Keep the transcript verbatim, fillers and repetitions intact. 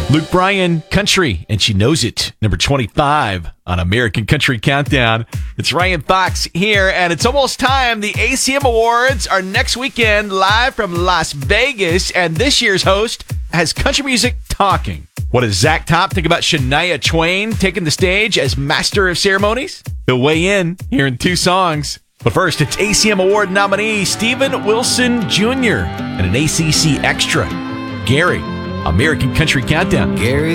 Luke Bryan, Country, and She Knows It, number twenty-five on American Country Countdown. It's Ryan Fox here, and it's almost time. The A C M Awards are next weekend, live from Las Vegas, and this year's host has country music talking. What does Zach Top think about Shania Twain taking the stage as Master of Ceremonies? He'll weigh in here in two songs. But first, it's A C M Award nominee Steven Wilson Junior and an A C C Extra. Gary, American Country Countdown. Gary